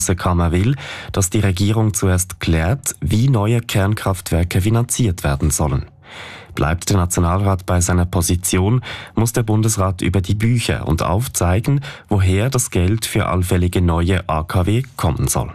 Kammer will, dass die Regierung zuerst klärt, wie neue Kernkraftwerke finanziert werden sollen. Bleibt der Nationalrat bei seiner Position, muss der Bundesrat über die Bücher und aufzeigen, woher das Geld für allfällige neue AKW kommen soll.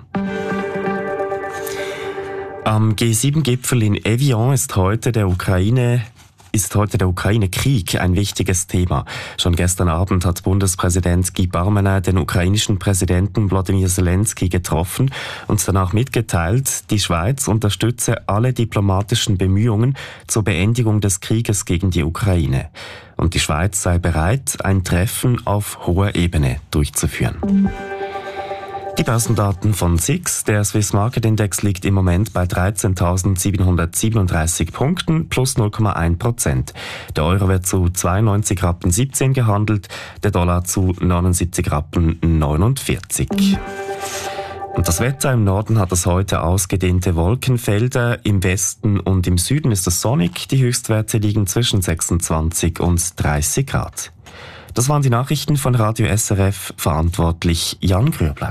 Am G7-Gipfel in Evian ist heute der Ukraine-Krieg ein wichtiges Thema. Schon gestern Abend hat Bundespräsident Guy Parmelin den ukrainischen Präsidenten Wladimir Zelensky getroffen und danach mitgeteilt, die Schweiz unterstütze alle diplomatischen Bemühungen zur Beendigung des Krieges gegen die Ukraine. Und die Schweiz sei bereit, ein Treffen auf hoher Ebene durchzuführen. Die Börsendaten von SIX. Der Swiss Market Index liegt im Moment bei 13.737 Punkten, plus 0,1%. Der Euro wird zu 92,17 Rappen gehandelt, der Dollar zu 79,49 Rappen. Und das Wetter im Norden hat es heute ausgedehnte Wolkenfelder. Im Westen und im Süden ist es sonnig. Die Höchstwerte liegen zwischen 26 und 30 Grad. Das waren die Nachrichten von Radio SRF, verantwortlich Jan Grübler.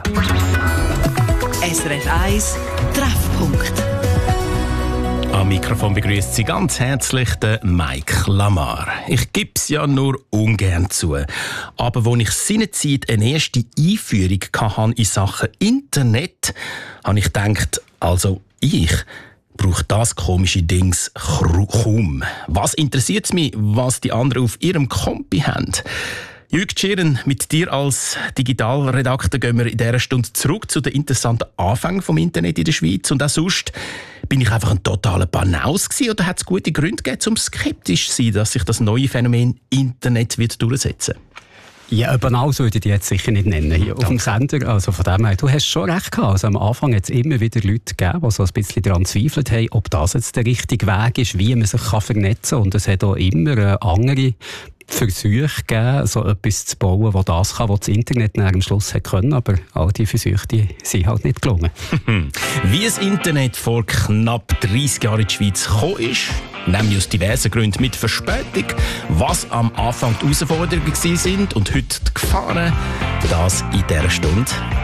SRF 1 Treffpunkt. Am Mikrofon begrüßt Sie ganz herzlich den Mike Lamar. Ich gebe es ja nur ungern zu. Aber als ich seinerzeit eine erste Einführung hatte in Sachen Internet, habe ich gedacht, also ich braucht das komische Dings kaum. Was interessiert es mich, was die anderen auf ihrem Kompi haben? Jürg Tschirren, mit dir als Digitalredakteur gehen wir in dieser Stunde zurück zu den interessanten Anfängen vom Internet in der Schweiz. Und auch sonst bin ich einfach ein totaler Banaus gewesen, oder hat es gute Gründe gegeben, um skeptisch zu sein, dass sich das neue Phänomen Internet wird durchsetzen? Ja, Banaus würde ich dich jetzt sicher nicht nennen hier auf dem Sender. Also von dem her, du hast schon recht gehabt. Also am Anfang hat es immer wieder Leute gegeben, die so ein bisschen daran zweifelt haben, ob das jetzt der richtige Weg ist, wie man sich vernetzen kann. Und es hat auch immer andere Versuche gegeben, so etwas zu bauen, das das kann, was das Internet am Schluss hat können. Aber all diese Versuche, die sind halt nicht gelungen. Wie das Internet vor knapp 30 Jahren in die Schweiz gekommen ist, nämlich aus diversen Gründen mit Verspätung, was am Anfang die Herausforderungen sind und heute die Gefahren, das in dieser Stunde